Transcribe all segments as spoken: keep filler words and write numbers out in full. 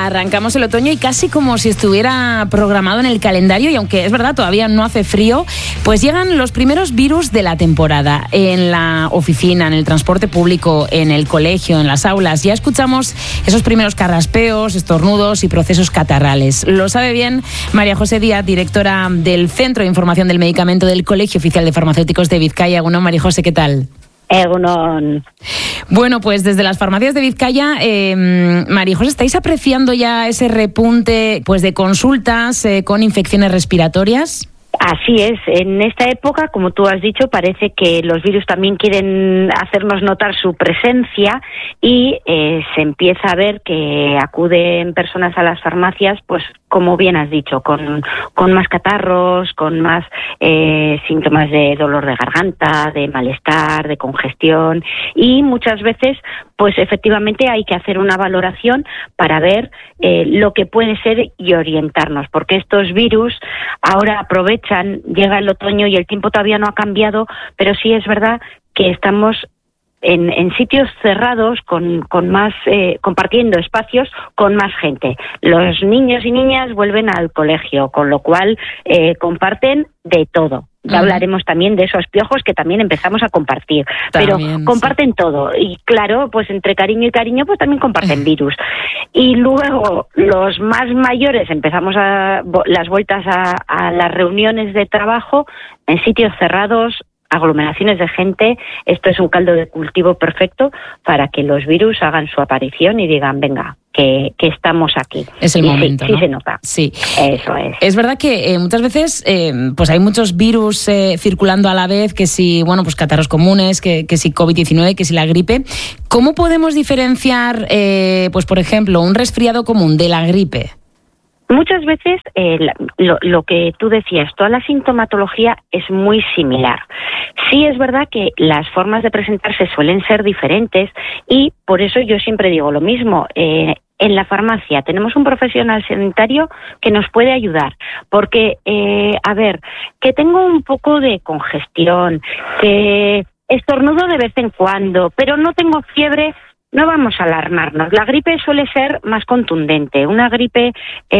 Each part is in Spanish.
Arrancamos el otoño y casi como si estuviera programado en el calendario, y aunque es verdad, todavía no hace frío, pues llegan los primeros virus de la temporada. En la oficina, en el transporte público, en el colegio, en las aulas, ya escuchamos esos primeros carraspeos, estornudos y procesos catarrales. Lo sabe bien María José Díaz, directora del Centro de Información del Medicamento del Colegio Oficial de Farmacéuticos de Vizcaya. Bueno, María José, ¿qué tal? Egunon. Bueno, pues desde las farmacias de Vizcaya, eh, María José, ¿estáis apreciando ya ese repunte pues de consultas eh, con infecciones respiratorias? Así es, en esta época, como tú has dicho, parece que los virus también quieren hacernos notar su presencia y eh, se empieza a ver que acuden personas a las farmacias, pues como bien has dicho, con, con más catarros, con más eh, síntomas de dolor de garganta, de malestar, de congestión, y muchas veces pues efectivamente hay que hacer una valoración para ver eh, lo que puede ser y orientarnos, porque estos virus ahora aprovechan, llega el otoño y el tiempo todavía no ha cambiado, pero sí es verdad que estamos En, en sitios cerrados, con, con más eh, compartiendo espacios con más gente. Los niños y niñas vuelven al colegio, con lo cual eh, comparten de todo. Ya uh-huh. hablaremos también de esos piojos que también empezamos a compartir. También, pero comparten sí. todo. Y claro, pues entre cariño y cariño, pues también comparten virus. Y luego los más mayores empezamos a las vueltas a, a las reuniones de trabajo en sitios cerrados, aglomeraciones de gente. Esto es un caldo de cultivo perfecto para que los virus hagan su aparición y digan, venga, que, que estamos aquí. Es el y momento, sí, ¿no? Sí se nota. Sí. Eso es. Es verdad que eh, muchas veces eh, pues hay muchos virus eh, circulando a la vez, que si, bueno, pues catarros comunes, que, que si covid diecinueve, que si la gripe. ¿Cómo podemos diferenciar, eh, pues por ejemplo, un resfriado común de la gripe? Muchas veces eh, lo, lo que tú decías, toda la sintomatología es muy similar. Sí es verdad que las formas de presentarse suelen ser diferentes y por eso yo siempre digo lo mismo. Eh, en la farmacia tenemos un profesional sanitario que nos puede ayudar, porque, eh, a ver, que tengo un poco de congestión, que estornudo de vez en cuando, pero no tengo fiebre. No vamos a alarmarnos. La gripe suele ser más contundente. Una gripe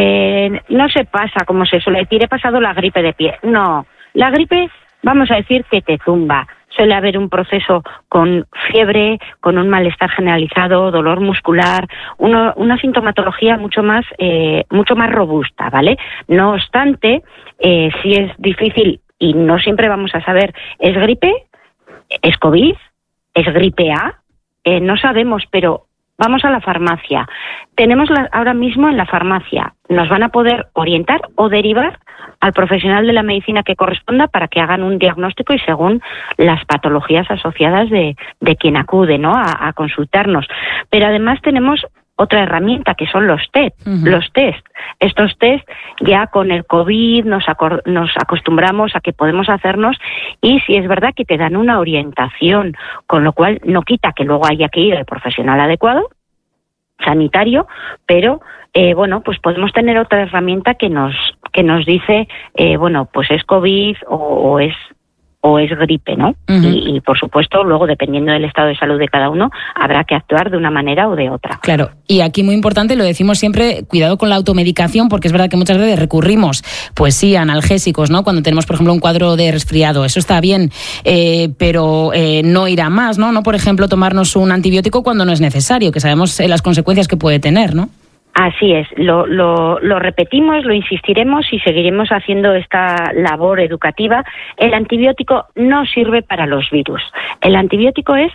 eh, no se pasa como se suele decir, he pasado la gripe de pie. No, la gripe, vamos a decir que te zumba. Suele haber un proceso con fiebre, con un malestar generalizado, dolor muscular, uno, una sintomatología mucho más, eh, mucho más robusta, ¿vale? No obstante, eh, si es difícil y no siempre vamos a saber, ¿es gripe? ¿Es COVID? ¿Es gripe A? Eh, no sabemos, pero vamos a la farmacia. Tenemos la, ahora mismo en la farmacia, nos van a poder orientar o derivar al profesional de la medicina que corresponda para que hagan un diagnóstico y según las patologías asociadas de, de quien acude, ¿no?, a, a consultarnos. Pero además tenemos otra herramienta que son los test. Uh-huh. Los test. Estos test ya con el COVID nos, acor- nos acostumbramos a que podemos hacernos y si es verdad que te dan una orientación, con lo cual no quita que luego haya que ir al profesional adecuado, sanitario, pero eh, bueno, pues podemos tener otra herramienta que nos que nos dice, eh, bueno, pues es COVID o, o es o es gripe, ¿no? Uh-huh. Y, y, por supuesto, luego, dependiendo del estado de salud de cada uno, habrá que actuar de una manera o de otra. Claro, y aquí muy importante, lo decimos siempre, cuidado con la automedicación, porque es verdad que muchas veces recurrimos, pues sí, a analgésicos, ¿no?, cuando tenemos, por ejemplo, un cuadro de resfriado. Eso está bien, eh, pero eh, no ir a más, ¿no? No, por ejemplo, tomarnos un antibiótico cuando no es necesario, que sabemos eh, las consecuencias que puede tener, ¿no? Así es, lo, lo, lo repetimos, lo insistiremos y seguiremos haciendo esta labor educativa. El antibiótico no sirve para los virus. El antibiótico es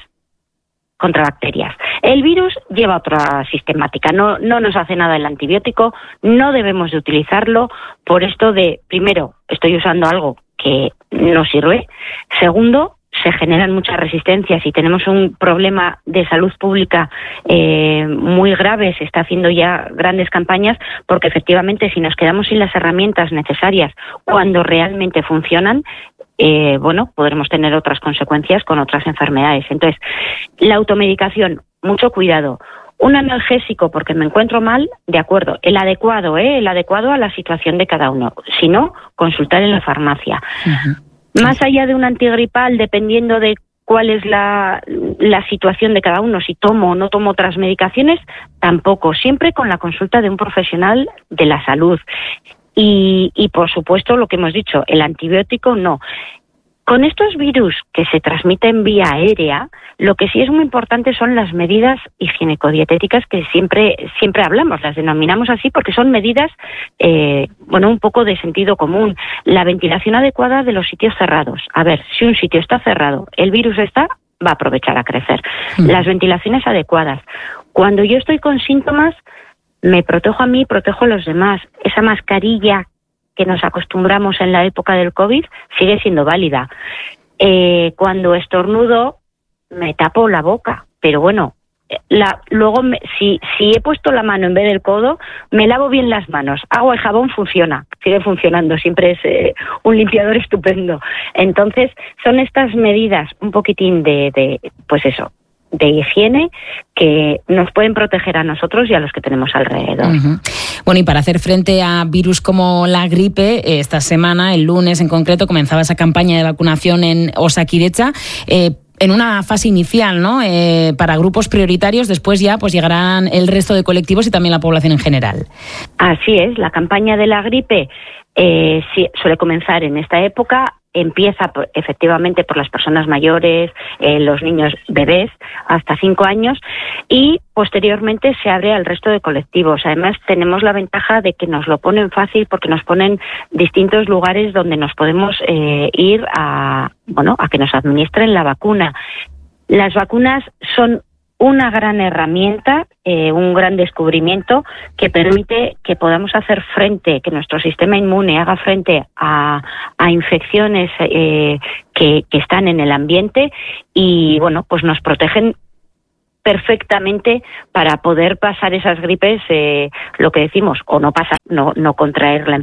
contra bacterias. El virus lleva otra sistemática. No, no nos hace nada el antibiótico, no debemos de utilizarlo por esto de, primero, estoy usando algo que no sirve. Segundo, se generan muchas resistencias y tenemos un problema de salud pública eh, muy grave. Se está haciendo ya grandes campañas porque efectivamente si nos quedamos sin las herramientas necesarias cuando realmente funcionan, eh, bueno, podremos tener otras consecuencias con otras enfermedades. Entonces, la automedicación, mucho cuidado. Un analgésico porque me encuentro mal, de acuerdo, el adecuado, ¿eh? el adecuado a la situación de cada uno. Si no, consultar en la farmacia. Uh-huh. Más allá de un antigripal, dependiendo de cuál es la, la situación de cada uno, si tomo o no tomo otras medicaciones, tampoco, siempre con la consulta de un profesional de la salud. Y, y por supuesto, lo que hemos dicho, el antibiótico no. Con estos virus que se transmiten vía aérea, lo que sí es muy importante son las medidas higiénico-dietéticas que siempre siempre hablamos, las denominamos así porque son medidas, eh, bueno, un poco de sentido común. La ventilación adecuada de los sitios cerrados. A ver, si un sitio está cerrado, el virus está, va a aprovechar a crecer. Mm. Las ventilaciones adecuadas. Cuando yo estoy con síntomas, me protejo a mí, protejo a los demás. Esa mascarilla que nos acostumbramos en la época del COVID sigue siendo válida. Eh, cuando estornudo, me tapo la boca, pero bueno, la, luego me, si, si he puesto la mano en vez del codo, me lavo bien las manos. Agua y jabón funciona, sigue funcionando, siempre es eh, un limpiador estupendo. Entonces, son estas medidas un poquitín de, de pues eso, de higiene que nos pueden proteger a nosotros y a los que tenemos alrededor. Uh-huh. Bueno, y para hacer frente a virus como la gripe, esta semana, el lunes en concreto, comenzaba esa campaña de vacunación en Osakidetza, eh, en una fase inicial, ¿no? Eh, para grupos prioritarios, después ya pues llegarán el resto de colectivos y también la población en general. Así es, la campaña de la gripe eh, sí, suele comenzar en esta época. Empieza por, efectivamente por las personas mayores, eh, los niños bebés hasta cinco años y posteriormente se abre al resto de colectivos. Además tenemos la ventaja de que nos lo ponen fácil porque nos ponen distintos lugares donde nos podemos eh, ir a, bueno, a que nos administren la vacuna. Las vacunas son una gran herramienta, eh, un gran descubrimiento que permite que podamos hacer frente, que nuestro sistema inmune haga frente a, a infecciones eh, que, que están en el ambiente y, bueno, pues nos protegen perfectamente para poder pasar esas gripes, eh, lo que decimos, o no pasar, no, no contraer la enfermedad.